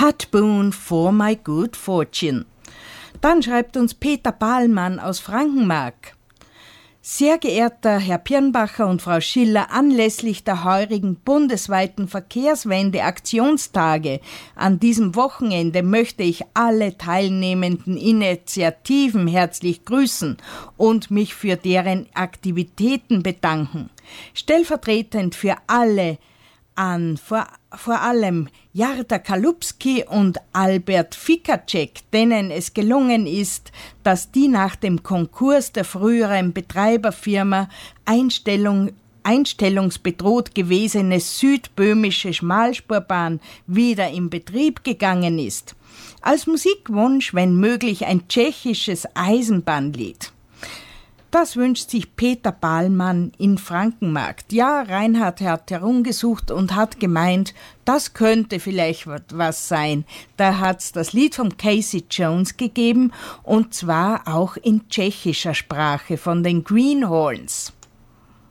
Pat Boone for my good fortune. Dann schreibt uns Peter Bahlmann aus Frankenmark. Sehr geehrter Herr Pirnbacher und Frau Schiller, anlässlich der heurigen bundesweiten Verkehrswende-Aktionstage an diesem Wochenende möchte ich alle teilnehmenden Initiativen herzlich grüßen und mich für deren Aktivitäten bedanken. Stellvertretend für alle vor allem Jarda Kalupski und Albert Fikacek, denen es gelungen ist, dass die nach dem Konkurs der früheren Betreiberfirma einstellungsbedroht gewesene südböhmische Schmalspurbahn wieder in Betrieb gegangen ist. Als Musikwunsch, wenn möglich, ein tschechisches Eisenbahnlied. Das wünscht sich Peter Bahlmann in Frankenmark. Ja, Reinhard hat herumgesucht und hat gemeint, das könnte vielleicht was sein. Da hat's das Lied von Casey Jones gegeben und zwar auch in tschechischer Sprache von den Greenhorns.